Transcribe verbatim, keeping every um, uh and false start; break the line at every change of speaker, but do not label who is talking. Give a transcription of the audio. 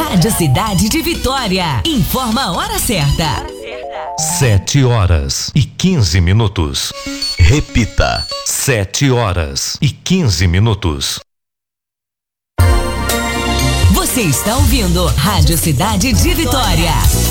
Rádio Cidade de Vitória. Informa a hora certa.
Sete horas e quinze minutos. Repita. Sete horas e quinze minutos.
Você está ouvindo Rádio Cidade de Vitória.